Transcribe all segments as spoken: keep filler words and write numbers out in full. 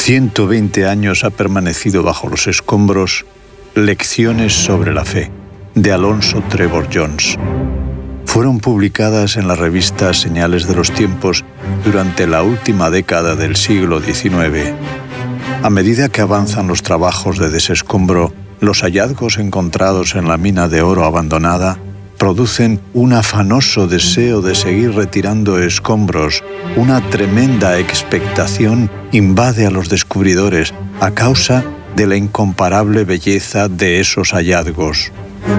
ciento veinte años ha permanecido bajo los escombros Lecciones sobre la fe, de Alonso Trevor Jones. Fueron publicadas en la revista Señales de los Tiempos durante la última década del siglo diecinueve. A medida que avanzan los trabajos de desescombro, los hallazgos encontrados en la mina de oro abandonada producen un afanoso deseo de seguir retirando escombros. Una tremenda expectación invade a los descubridores a causa de la incomparable belleza de esos hallazgos.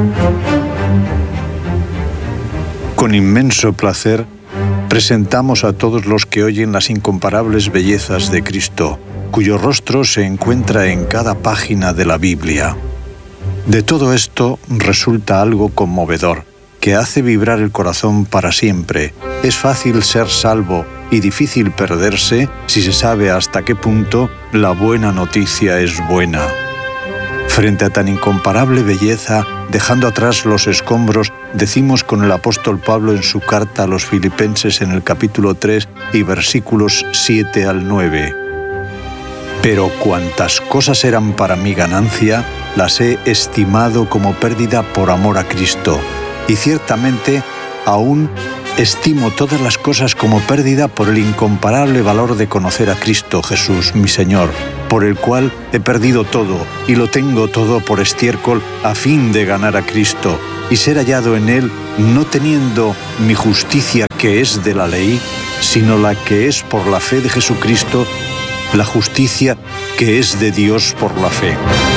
Con inmenso placer, presentamos a todos los que oyen las incomparables bellezas de Cristo, cuyo rostro se encuentra en cada página de la Biblia. De todo esto resulta algo conmovedor, que hace vibrar el corazón para siempre. Es fácil ser salvo y difícil perderse si se sabe hasta qué punto la buena noticia es buena. Frente a tan incomparable belleza, dejando atrás los escombros, decimos con el apóstol Pablo en su carta a los Filipenses en el capítulo tres y versículos siete al nueve. Pero cuantas cosas eran para mi ganancia, las he estimado como pérdida por amor a Cristo. Y ciertamente, aún estimo todas las cosas como pérdida por el incomparable valor de conocer a Cristo Jesús, mi Señor, por el cual he perdido todo y lo tengo todo por estiércol a fin de ganar a Cristo y ser hallado en Él, no teniendo mi justicia que es de la ley, sino la que es por la fe de Jesucristo, la justicia que es de Dios por la fe.